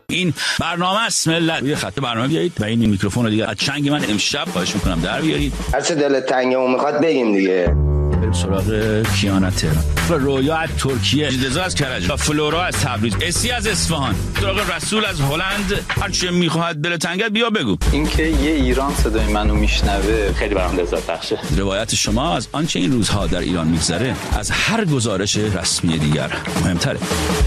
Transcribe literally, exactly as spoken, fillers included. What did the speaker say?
این برنامه است ملت. یه خط برنامه بیایید و این میکروفون رو دیگه از چنگ من امشب خواهش میکنم در بیارید. هر چه دلت تنگه میخواد بگیم دیگه. بریم سراغ کیانا تهران، رویا از ترکیه، رضا از کرج، فلورا از تبریز، اسی از اصفهان، سراغ رسول از هلند. هر چه میخواد دل تنگت بیا بگو. اینکه یه ایران صدای منو میشنوه خیلی برام لذت بخشه. روایت شما از آنچه این روزها در ایران میگذره از هر گزارش رسمی دیگر مهمتره.